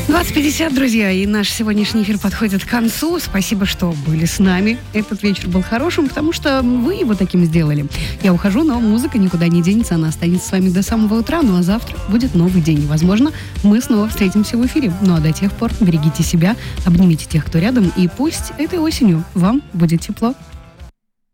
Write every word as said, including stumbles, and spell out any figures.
двадцать пятьдесят, друзья, и наш сегодняшний эфир подходит к концу. Спасибо, что были с нами. Этот вечер был хорошим, потому что вы его таким сделали. Я ухожу, но музыка никуда не денется, она останется с вами до самого утра. Ну а завтра будет новый день. И, возможно, мы снова встретимся в эфире. Ну а до тех пор берегите себя, обнимите тех, кто рядом, и пусть этой осенью вам будет тепло.